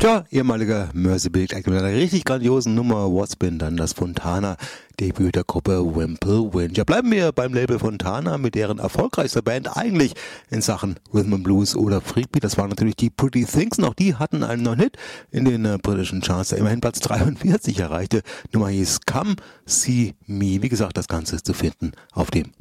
Tja, ehemaliger Merseybeat, mit einer richtig grandiosen Nummer What's Been, dann das Fontana-Debüt der Gruppe Wimple Wind. Ja, bleiben wir beim Label Fontana mit deren erfolgreichster Band eigentlich in Sachen Rhythm and Blues oder Freakbeat. Das waren natürlich die Pretty Things, und auch die hatten einen neuen Hit in den britischen Charts, der immerhin Platz 43 erreichte. Nummer hieß Come See Me. Wie gesagt, das Ganze ist zu finden auf dem